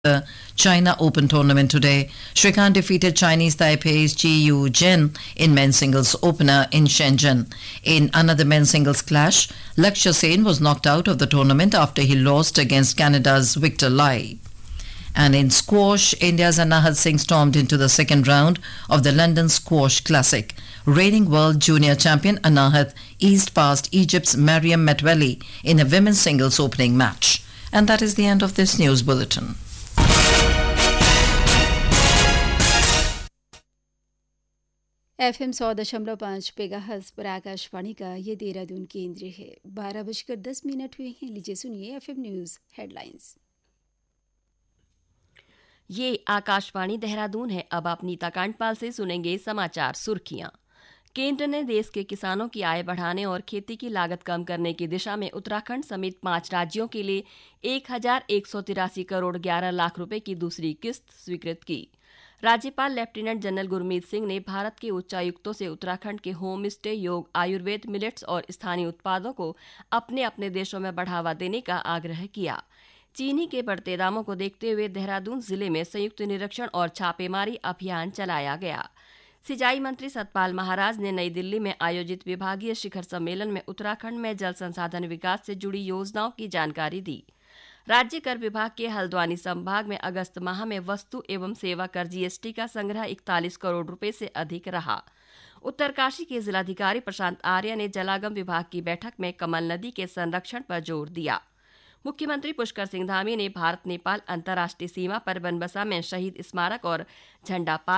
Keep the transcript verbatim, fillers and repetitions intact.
The China Open tournament today. Srikanth defeated Chinese Taipei's Ji Yu Zhen in men's singles opener in Shenzhen. In another men's singles clash, Lakshya Sen was knocked out of the tournament after he lost against Canada's Victor Lai. And in squash, India's Anahat Singh stormed into the second round of the London Squash Classic. Reigning world junior champion Anahat eased past Egypt's Mariam Metweli in a women's singles opening match. And that is the end of this news bulletin. F M सौ दशमलव पाँच megahertz पर आकाशवाणी का ये देहरादून केंद्र है। बारह बजकर दस मिनट हुए हैं। लीजिए सुनिए एफ एम न्यूज़ हेडलाइंस। ये आकाशवाणी देहरादून है। अब आप नीता कांडपाल से सुनेंगे समाचार सुर्खियां। केंद्र ने देश के किसानों की आय बढ़ाने और खेती की लागत कम करने की दिशा में उत्तराखंड समेत पांच राज्यों के लिए एक हजार एक सौ तिरासी करोड़ ग्यारह लाख रुपए की दूसरी किस्त स्वीकृत की। राज्यपाल लेफ्टिनेंट जनरल गुरमीत सिंह ने भारत के उच्चायुक्तों से उत्तराखंड के होम स्टे, योग, आयुर्वेद, मिलेट्स और स्थानीय उत्पादों को अपने अपने देशों में बढ़ावा देने का आग्रह किया। चीनी के बढ़ते दामों को देखते हुए देहरादून जिले में संयुक्त निरीक्षण और छापेमारी अभियान चलाया गया। सिंचाई मंत्री सतपाल महाराज ने नई दिल्ली में आयोजित विभागीय शिखर सम्मेलन में उत्तराखंड में जल संसाधन विकास से जुड़ी योजनाओं की जानकारी दी। राज्य कर विभाग के हल्द्वानी संभाग में अगस्त माह में वस्तु एवं सेवा कर जीएसटी का संग्रह इकतालीस करोड़ रुपए से अधिक रहा। उत्तरकाशी के जिलाधिकारी प्रशांत आर्य ने जलागम विभाग की बैठक में कमल नदी के संरक्षण पर जोर दिया। मुख्यमंत्री पुष्कर सिंह धामी ने भारत नेपाल अंतर्राष्ट्रीय सीमा पर बनबसा में शहीद स्मारक और झंडा पात